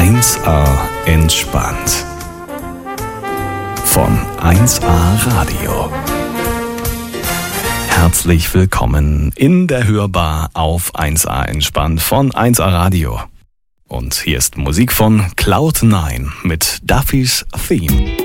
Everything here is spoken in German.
1A entspannt. Von 1A Radio. Herzlich willkommen in der Hörbar auf 1A entspannt von 1A Radio. Und hier ist Musik von Cloud9 mit Duffy's Theme.